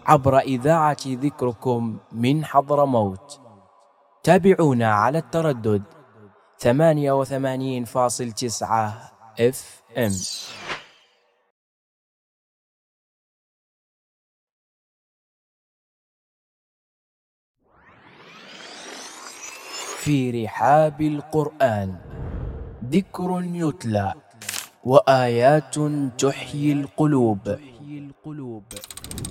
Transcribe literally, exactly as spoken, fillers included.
عبر إذاعة ذكركم من حضرموت. تابعونا على التردد ثمانية وثمانين فاصل تسعة اف ام. في رحاب القرآن ذكر يتلى وآيات تحيي القلوب.